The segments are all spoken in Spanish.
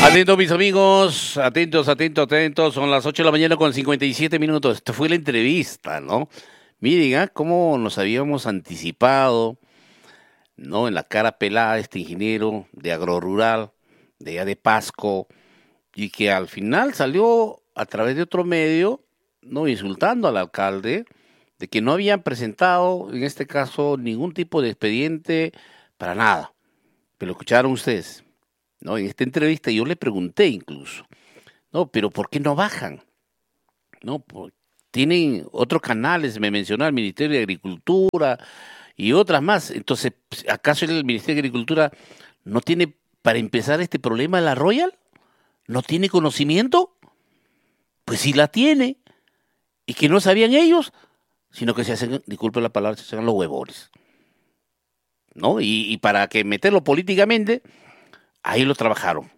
Atentos mis amigos, atentos, son las 8 de la mañana con 57 minutos. Esta fue la entrevista, ¿no? Miren, cómo nos habíamos anticipado, ¿no? En la cara pelada de este ingeniero de agrorural, de allá de Pasco, y que al final salió a través de otro medio, ¿no? Insultando al alcalde, de que no habían presentado, en este caso, ningún tipo de expediente para nada. Pero lo escucharon ustedes, ¿no? En esta entrevista yo le pregunté incluso, ¿no? Pero ¿por qué no bajan? ¿No? Tienen otros canales, me mencionó el Ministerio de Agricultura y otras más. Entonces, ¿acaso el Ministerio de Agricultura no tiene, para empezar, este problema de la Royal? ¿No tiene conocimiento? Pues sí la tiene. Y que no sabían ellos, sino que se hacen, disculpe la palabra, se hacen los huevones, ¿no? Y para que meterlo políticamente, ahí lo trabajaron,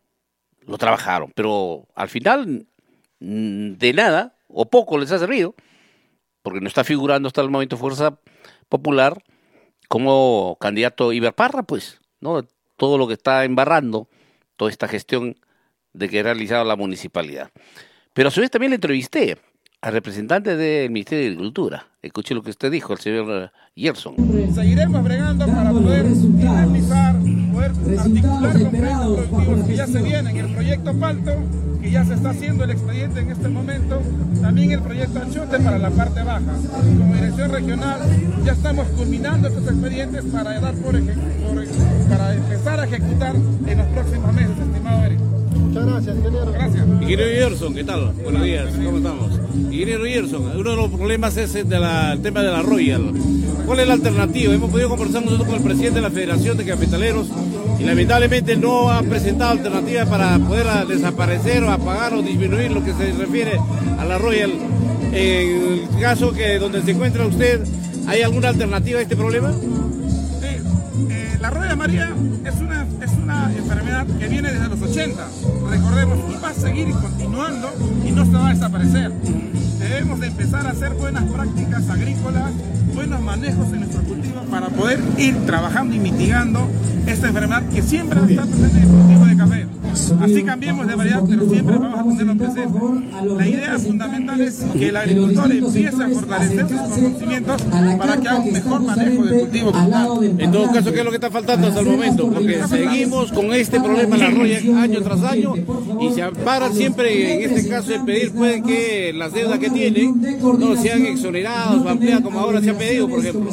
pero al final de nada, o poco les ha servido, porque no está figurando hasta el momento Fuerza Popular como candidato Iberparra, pues, ¿no? Todo lo que está embarrando, toda esta gestión de que ha realizado la municipalidad. Pero a su vez también le entrevisté al representante del Ministerio de Agricultura. Escuche lo que usted dijo, el señor Gerson. Seguiremos bregando para poder indemnizar, poder articular con proyectos productivos que ya se vienen, el proyecto Palto, que ya se está haciendo el expediente en este momento, también el proyecto Anchote para la parte baja. Como dirección regional ya estamos culminando estos expedientes para para empezar a ejecutar en los próximos meses, estimado Eric. Muchas gracias, ingeniero. Gracias. Ingeniero Gerson, ¿qué tal? Buenos días, ¿cómo estamos? Ingeniero Gerson, uno de los problemas es el tema de la Royal. ¿Cuál es la alternativa? Hemos podido conversar nosotros con el presidente de la Federación de Cafetaleros y lamentablemente no ha presentado alternativas para poder desaparecer o apagar o disminuir lo que se refiere a la Royal. En el caso que donde se encuentra usted, ¿hay alguna alternativa a este problema? La Roya María es una enfermedad que viene desde los 80, recordemos, y va a seguir continuando y no se va a desaparecer. Debemos de empezar a hacer buenas prácticas agrícolas, buenos manejos en nuestro cultivo para poder ir trabajando y mitigando esta enfermedad que siempre está presente en el cultivo de café. Así cambiemos de variedad, pero siempre vamos a tenerlo presente. La idea fundamental es que el agricultor empiece a fortalecer sus conocimientos para que haga un mejor manejo del cultivo. En todo caso, ¿qué es lo que está faltando hasta el momento? Porque seguimos con este problema en la Roya año tras año y se ampara siempre, en este caso, en pedir puede que las deudas que tienen no sean exoneradas o ampliadas como ahora se ha pedido, por ejemplo.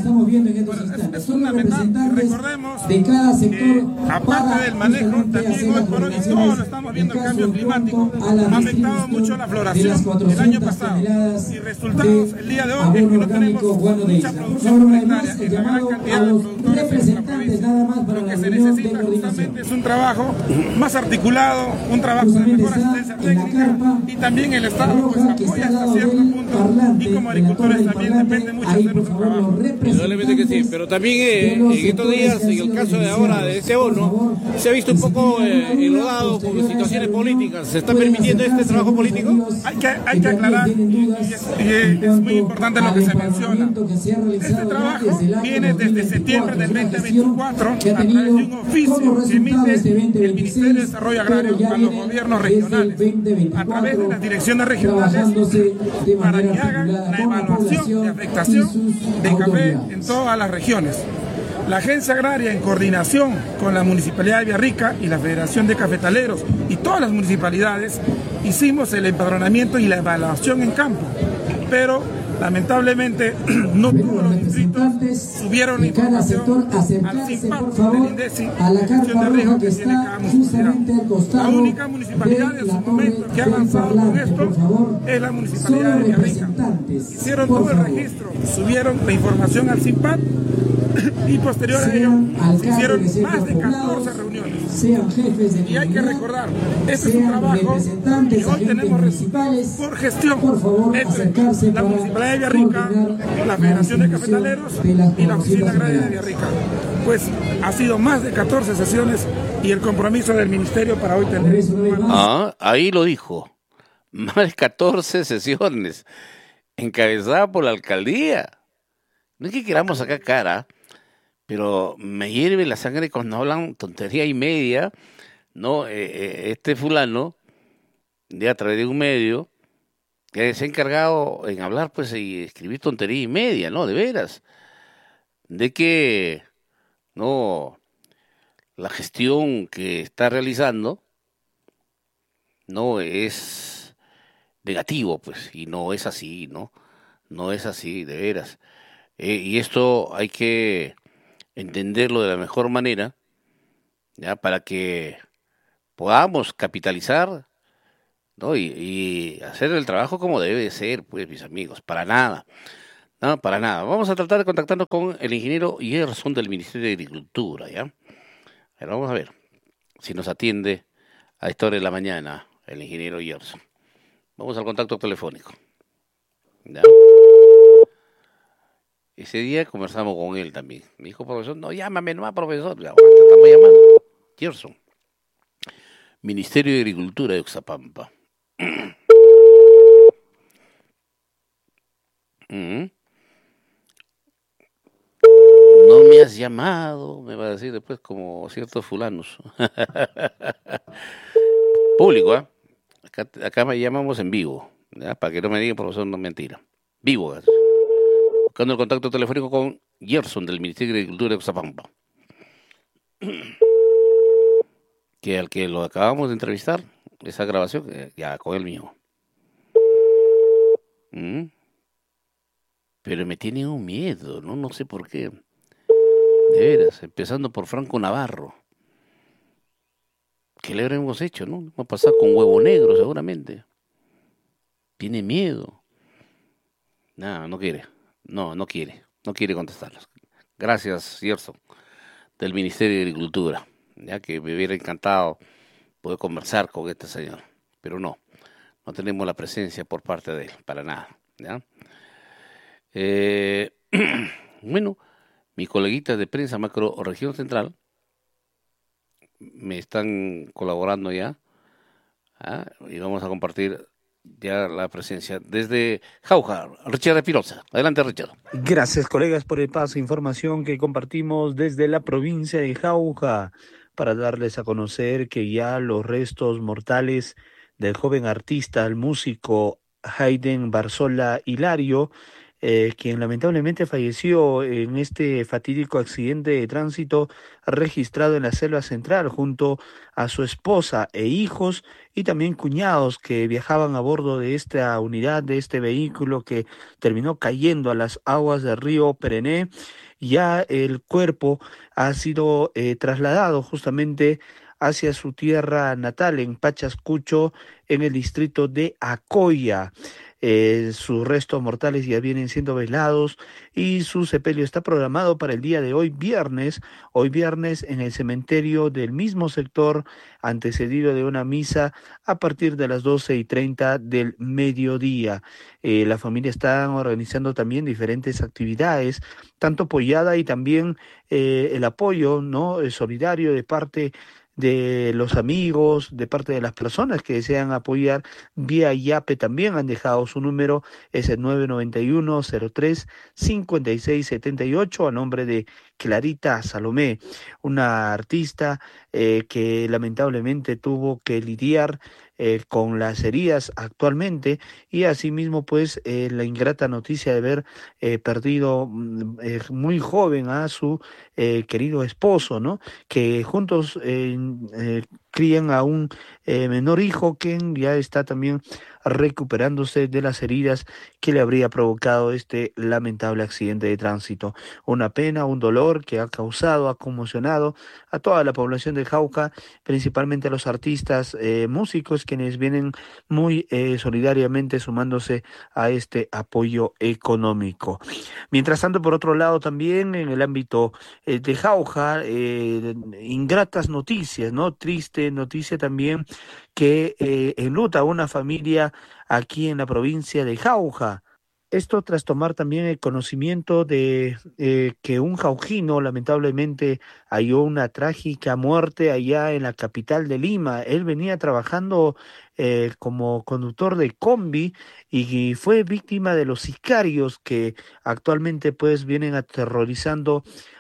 Es fundamental que recordemos que aparte del manejo, también hoy por hoy todos lo estamos viendo, el cambio climático ha afectado mucho la floración el año pasado y resultados el día de hoy es que no tenemos mucha producción por hectárea en la gran cantidad de productores en la provincia. Lo que se necesita justamente es un trabajo más articulado, un trabajo de mejor asistencia técnica y también el Estado pues apoya hasta cierto punto y como agricultores también depende mucho de nuestro trabajo. Indudablemente que sí, pero también en estos días, en el caso de ahora de este bono, se ha visto un poco enlodado por situaciones políticas. ¿Se está permitiendo este trabajo político? Hay que aclarar, y es muy importante lo que se menciona. Este trabajo viene desde septiembre del 2024 a través de un oficio que emite el Ministerio de Desarrollo Agrario a los gobiernos regionales, a través de las direcciones regionales, para que hagan la evaluación de afectación de café en todas las regiones. La Agencia Agraria, en coordinación con la Municipalidad de Villarrica y la Federación de Cafetaleros y todas las municipalidades, hicimos el empadronamiento y la evaluación en campo, pero lamentablemente no todos los distritos subieron la información al CIMPAP del INDECI, la gestión de riesgo que tiene cada municipalidad. La única municipalidad en su momento que ha avanzado con esto es la Municipalidad de Villarrica. Hicieron todo el registro, subieron la información al CIMPAP y posterior a ello se hicieron más de 14 reuniones. Y hay que recordar, este es un trabajo que hoy tenemos resultados por gestión entre la Municipalidad de Villarrica, la Federación de Cafetaleros y la Oficina Agraria de Villarrica. Pues ha sido más de 14 sesiones y el compromiso del Ministerio para hoy tener. Ahí lo dijo, más de 14 sesiones encabezadas por la alcaldía. No es que queramos sacar cara, pero me hierve la sangre cuando hablan tontería y media ¿no? Este fulano, de a través de un medio, que se ha encargado en hablar, pues, y escribir tontería y media, ¿no? De veras. De que, no, la gestión que está realizando, no es negativo, pues, y no es así, ¿no? No es así, de veras. Y esto hay que entenderlo de la mejor manera, ¿ya? Para que podamos capitalizar, ¿no? Y hacer el trabajo como debe de ser, pues, mis amigos, para nada, no, para nada. Vamos a tratar de contactarnos con el ingeniero Gerson del Ministerio de Agricultura, ¿ya? Pero vamos a ver si nos atiende a esta hora de la mañana el ingeniero Gerson. Vamos al contacto telefónico, ¿ya? Ese día conversamos con él también. Me dijo, profesor, no, llámame nomás, profesor. Ya, te estamos llamando. Gerson, Ministerio de Agricultura de Oxapampa. Mm. No me has llamado, me va a decir después como ciertos fulanos. Público, ¿eh? Acá me llamamos en vivo, ¿ya? Para que no me digan, profesor, no es mentira. Vivo, ¿eh? Buscando el contacto telefónico con Gerson del Ministerio de Agricultura de Oxapampa. Que al que lo acabamos de entrevistar, esa grabación, ya con él mismo. ¿Mm? Pero me tiene un miedo, ¿no? No sé por qué. De veras, empezando por Franco Navarro. ¿Qué le habremos hecho, no? Vamos a pasar con Huevo Negro, seguramente. Tiene miedo. No, no quiere. No quiere. No quiere contestarlos. Gracias, Gerson, del Ministerio de Agricultura. Ya que me hubiera encantado poder conversar con este señor. Pero no tenemos la presencia por parte de él, para nada. ¿Ya? Bueno, mis coleguitas de prensa macro región central me están colaborando ya, ¿ah? Y vamos a compartir ya la presencia desde Jauja, Richard Espirosa. Adelante, Richard. Gracias, colegas, por el paso. Información que compartimos desde la provincia de Jauja para darles a conocer que ya los restos mortales del joven artista, el músico Hayden Barzola Hilario, quien lamentablemente falleció en este fatídico accidente de tránsito registrado en la Selva Central junto a su esposa e hijos y también cuñados que viajaban a bordo de esta unidad, de este vehículo que terminó cayendo a las aguas del río Perené. Ya el cuerpo ha sido trasladado justamente hacia su tierra natal en Pachascucho, en el distrito de Acoya. Sus restos mortales ya vienen siendo velados y su sepelio está programado para el día de hoy viernes en el cementerio del mismo sector, antecedido de una misa a partir de las 12:30 del mediodía. La familia está organizando también diferentes actividades, tanto apoyada y también el apoyo, ¿no?, solidario de parte de los amigos, de parte de las personas que desean apoyar vía Yape. También han dejado su número, es el 991-03-5678, a nombre de Clarita Salomé, una artista que lamentablemente tuvo que lidiar con las heridas actualmente, y asimismo pues la ingrata noticia de haber perdido muy joven a su querido esposo, ¿no?, que juntos crían a un menor hijo, quien ya está también recuperándose de las heridas que le habría provocado este lamentable accidente de tránsito. Una pena, un dolor que ha causado, ha conmocionado a toda la población de Jauja, principalmente a los artistas, músicos, quienes vienen muy solidariamente sumándose a este apoyo económico. Mientras tanto, por otro lado, también en el ámbito de Jauja, ingratas noticias, ¿no? Triste noticia también que enluta a una familia aquí en la provincia de Jauja. Esto tras tomar también el conocimiento de que un jaujino lamentablemente halló una trágica muerte allá en la capital de Lima. Él venía trabajando como conductor de combi y fue víctima de los sicarios que actualmente pues vienen aterrorizando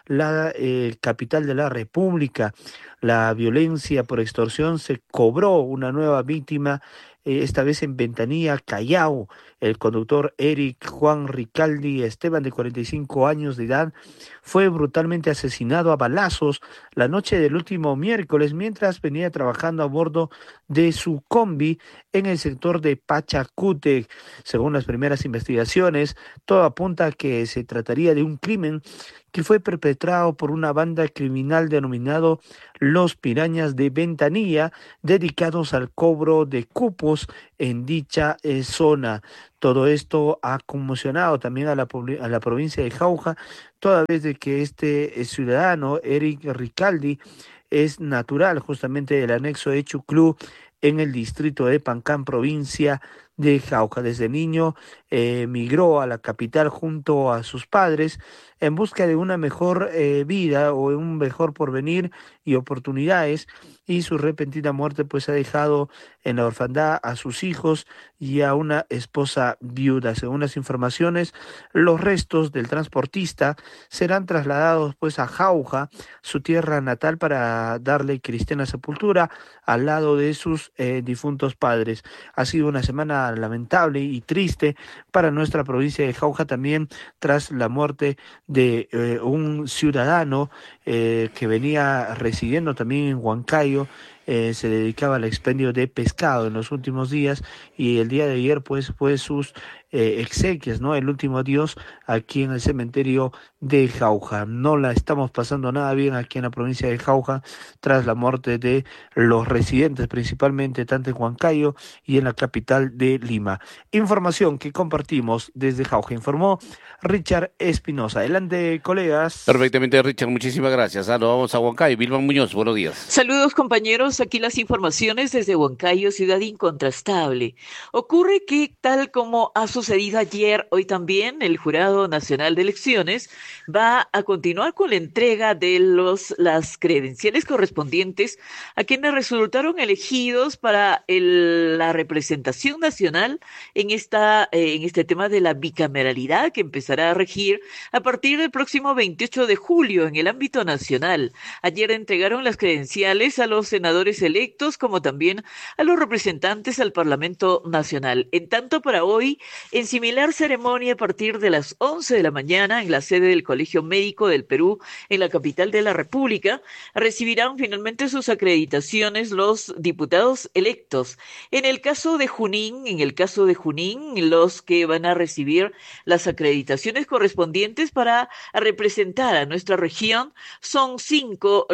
la capital de la República. La violencia por extorsión se cobró una nueva víctima, esta vez en Ventanilla, Callao. El conductor Eric Juan Ricaldi Esteban, de 45 años de edad, fue brutalmente asesinado a balazos la noche del último miércoles mientras venía trabajando a bordo de su combi en el sector de Pachacútec. Según las primeras investigaciones, todo apunta a que se trataría de un crimen que fue perpetrado por una banda criminal denominado Los Pirañas de Ventanilla, dedicados al cobro de cupos en dicha zona. Todo esto ha conmocionado también a la provincia de Jauja, toda vez de que este ciudadano, Eric Ricaldi, es natural justamente del anexo de Chuclú, en el distrito de Pancán, provincia de Jauja. Desde niño migró a la capital junto a sus padres en busca de una mejor vida o un mejor porvenir y oportunidades, y su repentina muerte pues ha dejado en la orfandad a sus hijos y a una esposa viuda. Según las informaciones, los restos del transportista serán trasladados pues a Jauja, su tierra natal, para darle cristiana sepultura al lado de sus difuntos padres. Ha sido una semana lamentable y triste para nuestra provincia de Jauja, también tras la muerte de un ciudadano que venía residiendo también en Huancayo. Se dedicaba al expendio de pescado en los últimos días, y el día de ayer pues fue sus exequias, ¿no? El último adiós aquí en el cementerio de Jauja. No la estamos pasando nada bien aquí en la provincia de Jauja tras la muerte de los residentes, principalmente tanto en Huancayo y en la capital de Lima. Información que compartimos desde Jauja, informó Richard Espinosa. Adelante, colegas. Perfectamente, Richard, muchísimas gracias. Nos vamos a Huancayo. Vilma Muñoz, buenos días. Saludos, compañeros. Aquí las informaciones desde Huancayo, ciudad incontrastable. Ocurre que, tal como ha sucedido ayer, hoy también el Jurado Nacional de Elecciones va a continuar con la entrega de las credenciales correspondientes a quienes resultaron elegidos para la representación nacional en este tema de la bicameralidad, que empezará a regir a partir del próximo 28 de julio en el ámbito nacional. Ayer entregaron las credenciales a los senadores electos, como también a los representantes al Parlamento Nacional. En tanto, para hoy, en similar ceremonia a partir de las 11 de la mañana en la sede del Colegio Médico del Perú, en la capital de la República, recibirán finalmente sus acreditaciones los diputados electos. En el caso de Junín, los que van a recibir las acreditaciones correspondientes para representar a nuestra región son 5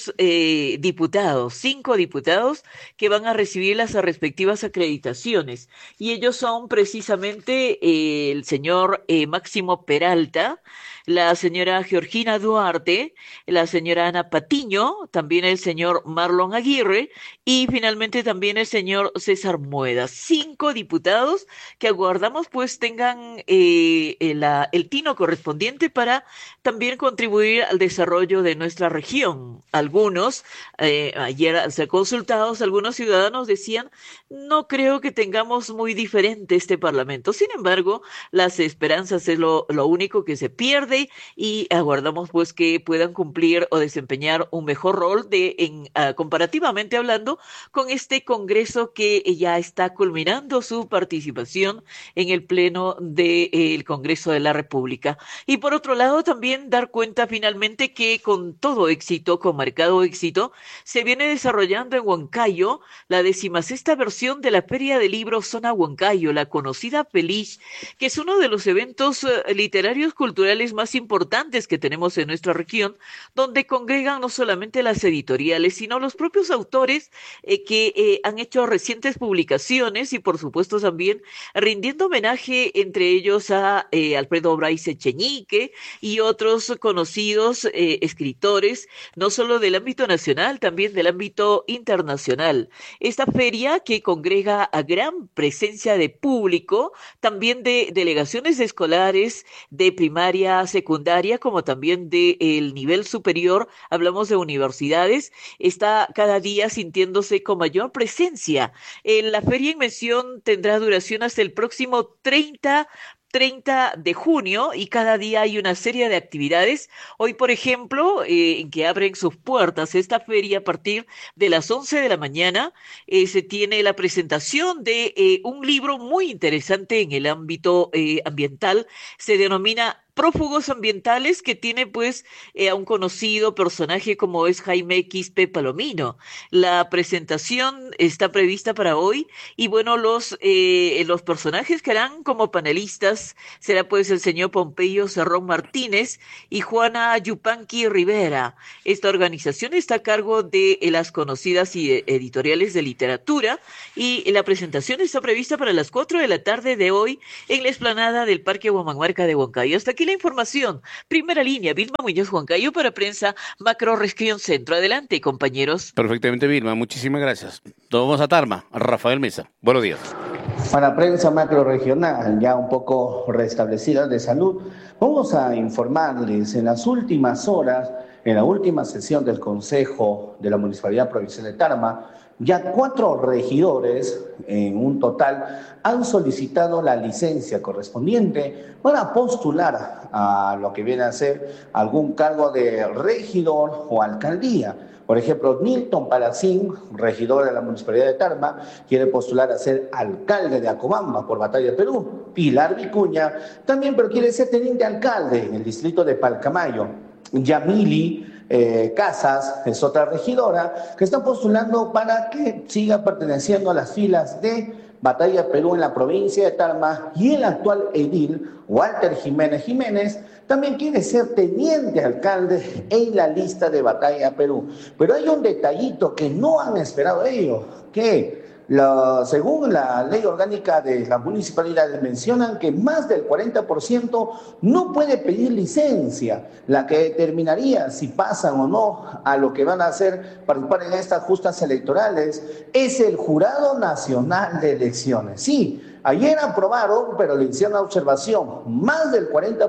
diputados que van a recibir las respectivas acreditaciones, y ellos son precisamente el señor Máximo Peralta, la señora Georgina Duarte, la señora Ana Patiño, también el señor Marlon Aguirre y finalmente también el señor César Mueda. 5 diputados que aguardamos pues tengan el tino correspondiente para también contribuir al desarrollo de nuestra región. Algunos, ayer al ser consultados, algunos ciudadanos decían: no creo que tengamos muy diferente este Parlamento. Sin embargo, las esperanzas es lo único que se pierde, y aguardamos pues que puedan cumplir o desempeñar un mejor rol comparativamente hablando con este Congreso que ya está culminando su participación en el Pleno del Congreso de la República. Y por otro lado, también dar cuenta finalmente que con todo éxito, con marcado éxito, se viene desarrollando en Huancayo la 16ª versión de la Feria del Libro Zona Huancayo, la conocida FELIX, que es uno de los eventos literarios culturales más importantes que tenemos en nuestra región, donde congregan no solamente las editoriales, sino los propios autores que han hecho recientes publicaciones, y por supuesto también rindiendo homenaje entre ellos a Alfredo Bryce Echeñique y otros conocidos escritores, no solo del ámbito nacional, también del ámbito internacional. Esta feria, que congrega a gran presencia de público, también de delegaciones escolares de primaria, secundaria, como también del nivel superior, hablamos de universidades, está cada día sintiéndose con mayor presencia. La feria en mención tendrá duración hasta el próximo 30 30 de junio y cada día hay una serie de actividades. Hoy, por ejemplo, en que abren sus puertas esta feria a partir de las 11 de la mañana, se tiene la presentación de un libro muy interesante en el ámbito ambiental. Se denomina Prófugos Ambientales, que tiene pues a un conocido personaje como es Jaime Quispe Palomino. La presentación está prevista para hoy y bueno, los personajes que harán como panelistas será pues el señor Pompeyo Cerrón Martínez y Juana Yupanqui Rivera. Esta organización está a cargo de las conocidas editoriales de literatura y la presentación está prevista para las 4 de la tarde de hoy en la explanada del Parque Huamanhuarca de Huancayo. Hasta aquí la información. Primera línea, Vilma Muñoz Huancayo para Prensa Macro Región Centro. Adelante, compañeros. Perfectamente, Vilma. Muchísimas gracias. Vamos a Tarma. Rafael Mesa. Buenos días. Para Prensa Macro Regional, ya un poco restablecida de salud, vamos a informarles en las últimas horas, en la última sesión del Consejo de la Municipalidad Provincial de Tarma, ya 4 regidores en un total han solicitado la licencia correspondiente para postular a lo que viene a ser algún cargo de regidor o alcaldía. Por ejemplo, Nilton Palacín, regidor de la Municipalidad de Tarma, quiere postular a ser alcalde de Acobamba por Batalla de Perú. Pilar Vicuña también, pero quiere ser teniente alcalde en el distrito de Palcamayo. Yamili Casas es otra regidora que está postulando para que siga perteneciendo a las filas de Batalla Perú en la provincia de Tarma, y el actual edil Walter Jiménez también quiere ser teniente alcalde en la lista de Batalla Perú. Pero hay un detallito que no han esperado ellos, que según la ley orgánica de las municipalidades mencionan que más del 40% no puede pedir licencia, la que determinaría si pasan o no a lo que van a hacer participar en estas justas electorales es el Jurado Nacional de Elecciones. Sí, ayer aprobaron, pero le hicieron una observación, más del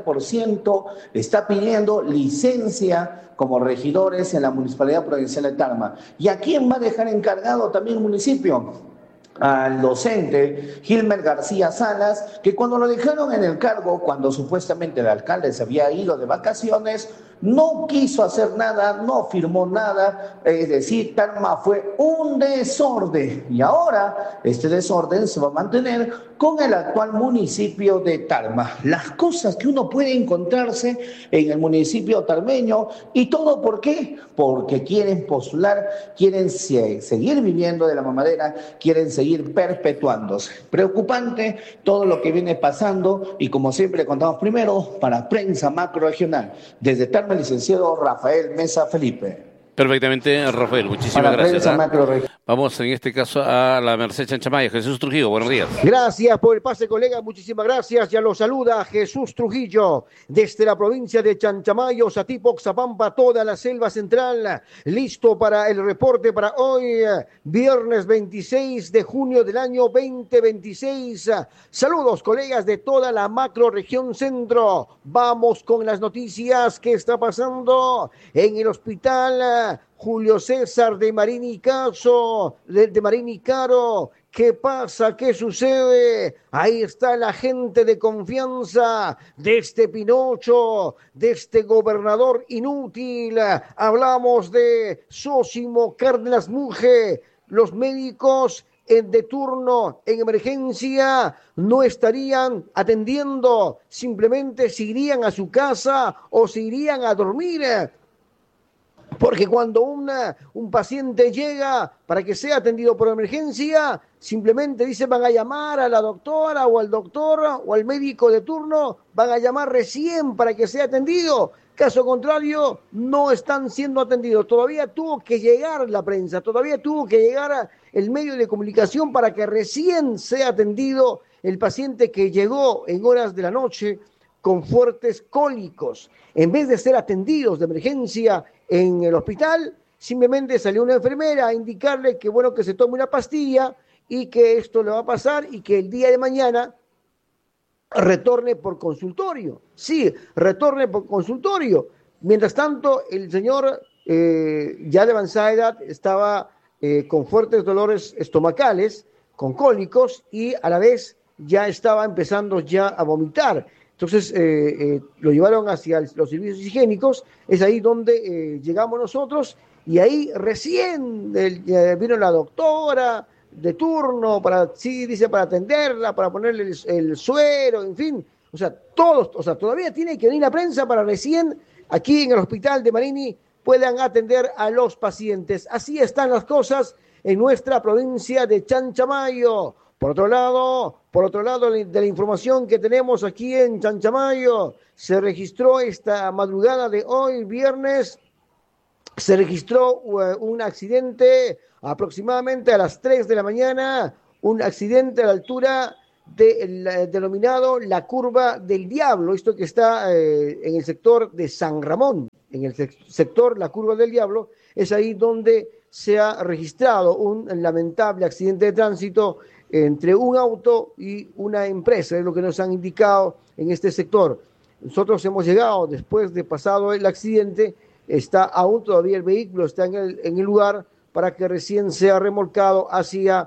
40% está pidiendo licencia como regidores en la Municipalidad Provincial de Tarma. ¿Y a quién va a dejar encargado también el municipio? Al docente Gilmer García Salas, que cuando lo dejaron en el cargo, cuando supuestamente el alcalde se había ido de vacaciones, no quiso hacer nada, no firmó nada, es decir, Tarma fue un desorden, y ahora este desorden se va a mantener con el actual municipio de Tarma. Las cosas que uno puede encontrarse en el municipio tarmeño, y todo ¿por qué? Porque quieren postular, quieren seguir viviendo de la mamadera, quieren seguir perpetuándose. Preocupante todo lo que viene pasando, y como siempre contamos primero para Prensa Macro Regional. Desde Tarma, el licenciado Rafael Mesa Felipe. Perfectamente, Rafael. Muchísimas gracias. Vamos en este caso a la Merced Chanchamaya. Jesús Trujillo, buenos días. Gracias por el pase, colega. Muchísimas gracias. Ya lo saluda Jesús Trujillo desde la provincia de Chanchamayo, Satipo, Xapampa, toda la selva central. Listo para el reporte para hoy, viernes 26 de junio del año 2026. Saludos, colegas de toda la macro región centro. Vamos con las noticias que está pasando en el hospital Julio César de Marini Caro. ¿Qué pasa? ¿Qué sucede? Ahí está la gente de confianza de este Pinocho, de este gobernador inútil. Hablamos de Sósimo Cárdenas Muge. Los médicos de turno en emergencia no estarían atendiendo, simplemente se irían a su casa o se irían a dormir. Porque cuando un paciente llega para que sea atendido por emergencia, simplemente dice van a llamar a la doctora o al doctor o al médico de turno, van a llamar recién para que sea atendido. Caso contrario, no están siendo atendidos. Todavía tuvo que llegar la prensa, todavía tuvo que llegar el medio de comunicación para que recién sea atendido el paciente que llegó en horas de la noche con fuertes cólicos. En vez de ser atendidos de emergencia en el hospital, simplemente salió una enfermera a indicarle que bueno, que se tome una pastilla y que esto le va a pasar y que el día de mañana retorne por consultorio. Sí, retorne por consultorio. Mientras tanto, el señor ya de avanzada edad estaba con fuertes dolores estomacales, con cólicos y a la vez ya estaba empezando ya a vomitar. Entonces lo llevaron hacia los servicios higiénicos, es ahí donde llegamos nosotros y ahí recién vino la doctora de turno para, sí, dice, para atenderla, para ponerle el suero, en fin. O sea, todos, o sea, todavía tiene que venir la prensa para recién aquí en el hospital de Marini puedan atender a los pacientes. Así están las cosas en nuestra provincia de Chanchamayo. Por otro lado de la información que tenemos aquí en Chanchamayo, se registró esta madrugada de hoy, viernes, se registró un accidente aproximadamente a las 3 de la mañana, un accidente a la altura del denominado la Curva del Diablo, esto que está en el sector de San Ramón, en el sector la Curva del Diablo, es ahí donde se ha registrado un lamentable accidente de tránsito entre un auto y una empresa, es lo que nos han indicado en este sector. Nosotros hemos llegado después de pasado el accidente, está aún todavía el vehículo, está en el lugar para que recién sea remolcado hacia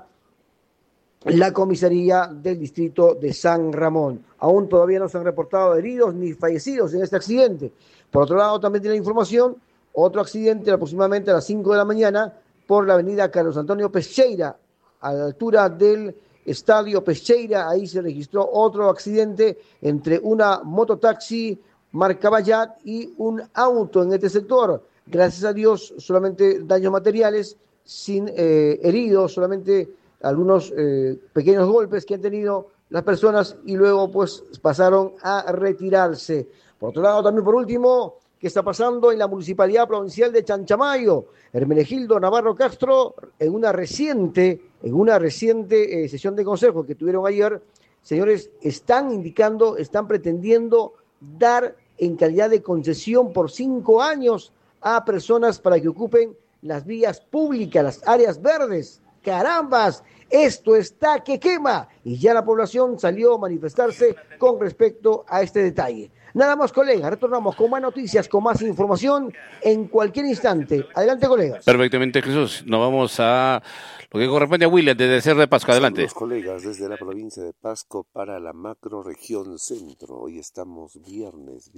la comisaría del distrito de San Ramón. Aún todavía no se han reportado heridos ni fallecidos en este accidente. Por otro lado, también tiene la información, otro accidente aproximadamente a las 5 de la mañana por la avenida Carlos Antonio Pesqueira, a la altura del estadio Pesqueira. Ahí se registró otro accidente entre una mototaxi marca Bayat y un auto en este sector. Gracias a Dios, solamente daños materiales, sin heridos, solamente algunos pequeños golpes que han tenido las personas y luego pues pasaron a retirarse. Por otro lado, también por último, ¿qué está pasando en la Municipalidad Provincial de Chanchamayo? Hermenegildo Navarro Castro, en una reciente sesión de consejo que tuvieron ayer, señores, están pretendiendo dar en calidad de concesión por 5 años a personas para que ocupen las vías públicas, las áreas verdes. ¡Carambas! Esto está que quema. Y ya la población salió a manifestarse con respecto a este detalle. Nada más, colegas. Retornamos con más noticias, con más información en cualquier instante. Adelante, colegas. Perfectamente, Jesús. Nos vamos a lo que corresponde a William desde el Cerro de Pasco. Adelante. Saludos, colegas, desde la provincia de Pasco para la macrorregión centro. Hoy estamos viernes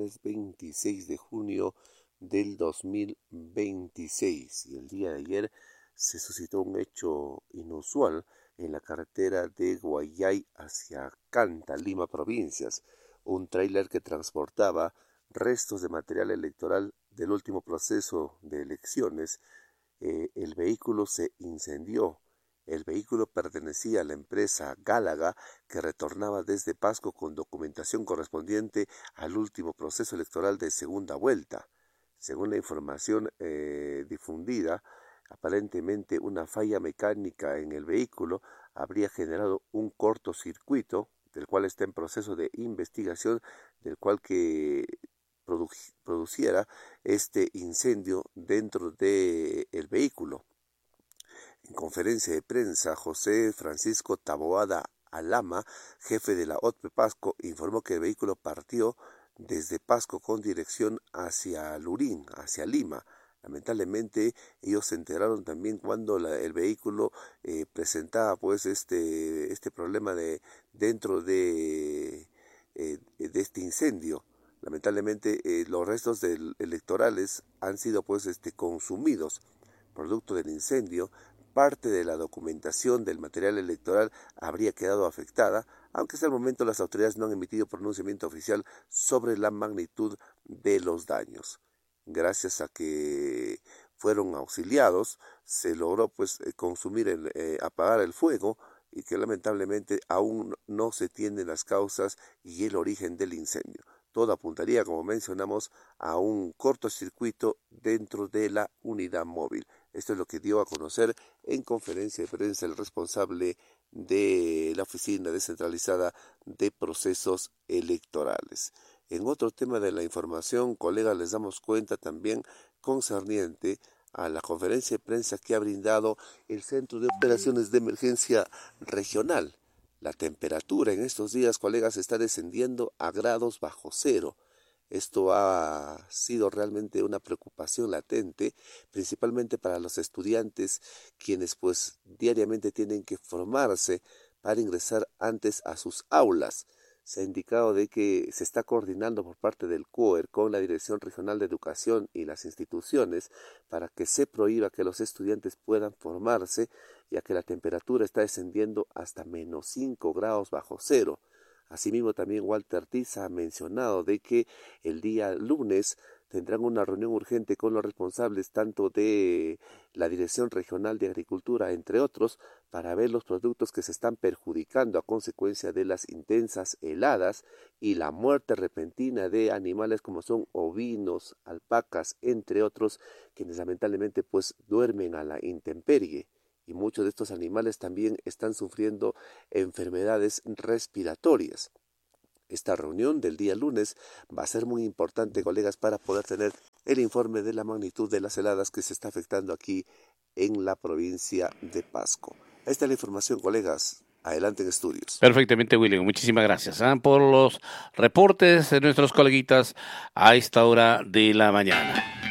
26 de junio del 2026. Y el día de ayer se suscitó un hecho inusual en la carretera de Guayay hacia Canta, Lima, provincias. Un tráiler que transportaba restos de material electoral del último proceso de elecciones. El vehículo se incendió. El vehículo pertenecía a la empresa Gálaga, que retornaba desde Pasco con documentación correspondiente al último proceso electoral de segunda vuelta. Según la información difundida, aparentemente una falla mecánica en el vehículo habría generado un cortocircuito, del cual está en proceso de investigación, del cual que produciera este incendio dentro del vehículo. En conferencia de prensa, José Francisco Taboada Alama, jefe de la OTPE Pasco, informó que el vehículo partió desde Pasco con dirección hacia Lurín, hacia Lima. Lamentablemente ellos se enteraron también cuando el vehículo presentaba pues este problema dentro de este incendio. Lamentablemente los restos electorales han sido pues consumidos producto del incendio. Parte de la documentación del material electoral habría quedado afectada, aunque hasta el momento las autoridades no han emitido pronunciamiento oficial sobre la magnitud de los daños. Gracias a que fueron auxiliados, se logró pues apagar el fuego, y que lamentablemente aún no se tienen las causas y el origen del incendio. Todo apuntaría, como mencionamos, a un cortocircuito dentro de la unidad móvil. Esto es lo que dio a conocer en conferencia de prensa el responsable de la Oficina Descentralizada de Procesos Electorales. En otro tema de la información, colegas, les damos cuenta también concerniente a la conferencia de prensa que ha brindado el Centro de Operaciones de Emergencia Regional. La temperatura en estos días, colegas, está descendiendo a grados bajo cero. Esto ha sido realmente una preocupación latente, principalmente para los estudiantes, quienes pues diariamente tienen que formarse para ingresar antes a sus aulas. Se ha indicado de que se está coordinando por parte del COER con la Dirección Regional de Educación y las instituciones para que se prohíba que los estudiantes puedan formarse, ya que la temperatura está descendiendo hasta -5 grados bajo cero. Asimismo, también Walter Tiza ha mencionado de que el día lunes tendrán una reunión urgente con los responsables tanto de la Dirección Regional de Agricultura, entre otros, para ver los productos que se están perjudicando a consecuencia de las intensas heladas y la muerte repentina de animales como son ovinos, alpacas, entre otros, quienes lamentablemente pues duermen a la intemperie. Y muchos de estos animales también están sufriendo enfermedades respiratorias. Esta reunión del día lunes va a ser muy importante, colegas, para poder tener el informe de la magnitud de las heladas que se está afectando aquí en la provincia de Pasco. Esta es la información, colegas. Adelante en estudios. Perfectamente, William. Muchísimas gracias por los reportes de nuestros coleguitas a esta hora de la mañana.